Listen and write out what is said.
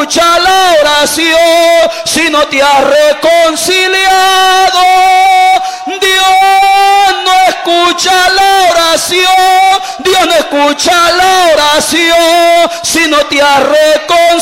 escucha la oración si no te has reconciliado. Dios no escucha la oración, Dios no escucha la oración si no te has reconciliado.